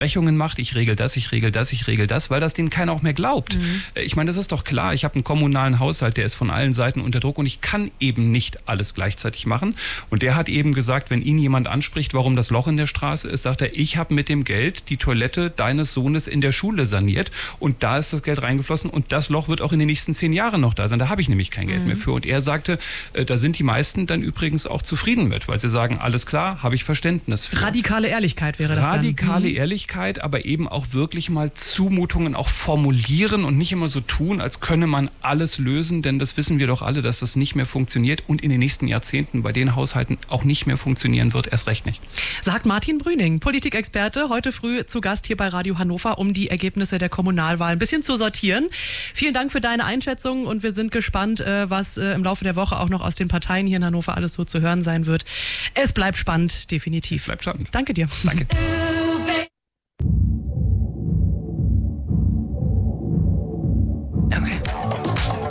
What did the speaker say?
Rechnungen macht, ich regel das, weil das denen keiner auch mehr glaubt. Ich meine, das ist doch klar. Ich habe einen kommunalen Haushalt, der ist von allen Seiten unter Druck und ich kann eben nicht alles gleichzeitig machen. Und der hat eben gesagt, wenn ihn jemand anspricht, warum das Loch in der Straße ist, sagt er, ich habe mit dem Geld die Toilette deines Sohnes in der Schule saniert und da ist das Geld reingeflossen und das Loch wird auch in den nächsten 10 Jahren noch da sein. Da habe ich nämlich kein Geld mehr für. Und er sagte, da sind die meisten dann übrigens auch zufrieden mit, weil sie sagen, alles klar, habe ich Verständnis für. Radikale Ehrlichkeit wäre das dann. Radikale Ehrlichkeit, aber eben auch wirklich mal Zumutungen auch formulieren und nicht immer so tun, als könne man alles lösen, denn das wissen wir doch alle, dass das nicht mehr funktioniert und in den nächsten Jahrzehnten bei den Haushalten auch nicht mehr funktionieren wird, erst recht nicht. Sagt Martin Brüning, Politikexperte, heute früh zu Gast hier bei Radio Hannover, um die Ergebnisse der Kommunalwahl ein bisschen zu sortieren. Vielen Dank für deine Einschätzung und wir sind gespannt, was im Laufe der Woche auch noch aus den Parteien hier in Hannover alles so zu hören sein wird. Es bleibt spannend, definitiv. Es bleibt spannend. Danke dir. Danke.